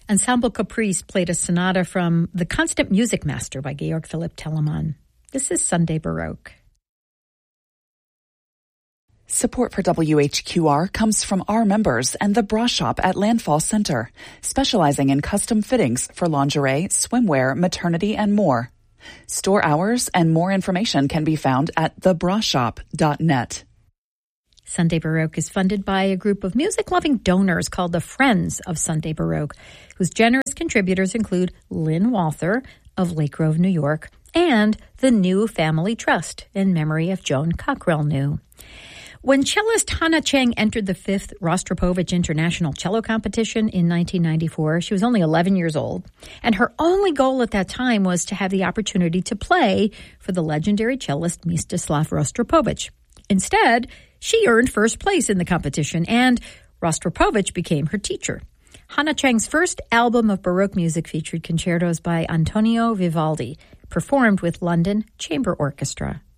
Ensemble Caprice played a sonata from The Constant Music Master by Georg Philipp Telemann. This is Sunday Baroque. Support for WHQR comes from our members and the Bra Shop at Landfall Center, specializing in custom fittings for lingerie, swimwear, maternity, and more. Store hours and more information can be found at thebrashop.net. Sunday Baroque is funded by a group of music-loving donors called the Friends of Sunday Baroque, whose generous contributors include Lynn Walther of Lake Grove, New York, and the New Family Trust in memory of Joan Cockrell New. When cellist Hannah Cheng entered the 5th Rostropovich International Cello Competition in 1994, she was only 11 years old, and her only goal at that time was to have the opportunity to play for the legendary cellist Mstislav Rostropovich. Instead, she earned first place in the competition, and Rostropovich became her teacher. Hannah Cheng's first album of Baroque music featured concertos by Antonio Vivaldi, performed with London Chamber Orchestra.